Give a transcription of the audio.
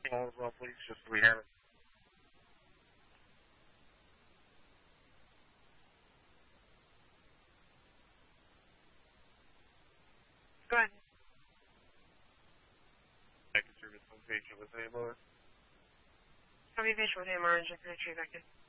All as well, please, just so we have it. Go ahead. Back to service homepage with AMR. Copy visual with AMR engine for entry back in.